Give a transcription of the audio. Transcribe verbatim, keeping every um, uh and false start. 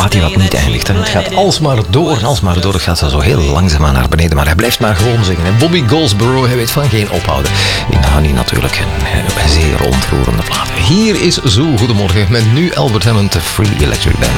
plaat die wat niet eindigt. En het gaat alsmaar door en alsmaar door. Het gaat zo heel langzaamaan naar beneden. Maar hij blijft maar gewoon zingen. En Bobby Goldsboro, hij weet van geen ophouden. In Honey natuurlijk. Een, een zeer ontroerende plaat. Hier is Zoo. Goedemorgen. Met nu Albert Hammond, de Free Electric Band.